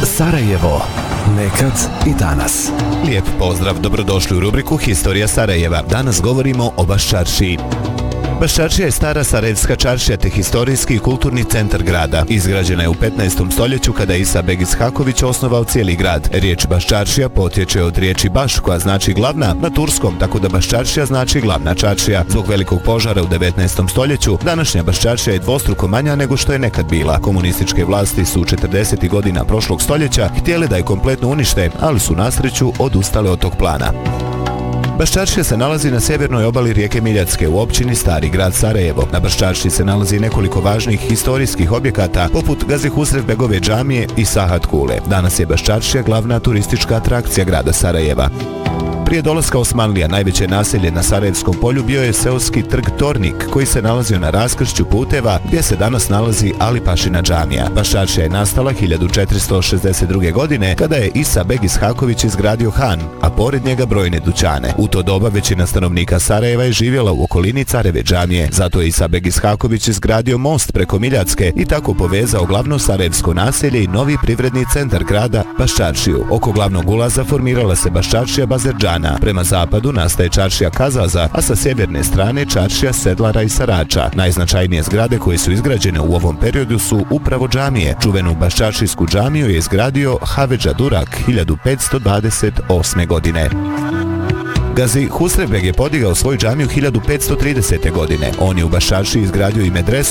Sarajevo. Nekad i danas. Lijep pozdrav, dobrodošli u rubriku Historija Sarajeva. Danas govorimo o Baščaršiji. Baščaršija je stara sarajevska čaršija te historijski i kulturni centar grada. Izgrađena je u 15. stoljeću kada je Isa beg Ishaković osnovao cijeli grad. Riječ Baščaršija potječe od riječi baš koja znači glavna na turskom, tako da Baščaršija znači glavna čaršija. Zbog velikog požara u 19. stoljeću današnja Baščaršija je dvostruko manja nego što je nekad bila. Komunističke vlasti su u 40. godina prošlog stoljeća htjele da je kompletno unište, ali su na sreću odustale od tog plana. Baščaršija se nalazi na sjevernoj obali rijeke Miljacke u općini Stari grad Sarajevo. Na Baščaršiji se nalazi nekoliko važnih historijskih objekata poput Gazi Husrevbegove džamije i Sahat Kule. Danas je Baščaršija glavna turistička atrakcija grada Sarajeva. Prije dolaska Osmanlija najveće naselje na Sarajevskom polju bio je seoski trg Tornik koji se nalazio na raskršću puteva gdje se danas nalazi Alipašina džamija. Baščaršija je nastala 1462. godine kada je Isa beg Ishaković izgradio han, a pored njega brojne dućane. U to doba većina stanovnika Sarajeva je živjela u okolini Careve džamije, zato je Isa beg Ishaković izgradio most preko Miljacke i tako povezao glavno sarajevsko naselje i novi privredni centar grada Baščaršiju. Oko glavnog ulaza formirala se Baščaršija Bazerdžana. Prema zapadu nastaje čaršija Kazaza, a sa sjeverne strane čaršija Sedlara i Sarača. Najznačajnije zgrade koje su izgrađene u ovom periodu su upravo džamije. Čuvenu Baščaršijsku džamiju je izgradio Havedža Durak 1528. godine. Gazi Husrevbeg je podigao svoju džamiju 1530. godine. On je u Baščaršiji izgradio i medresu